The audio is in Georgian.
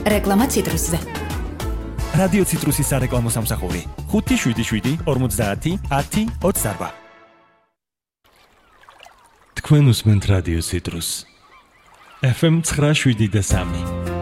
რეკლამა ციტრუსზე. რადიო ციტრუსის სარეკლამო სამსახური 577 50 10 28. თქვენ უსმენთ რადიო ციტრუს FM 97.3.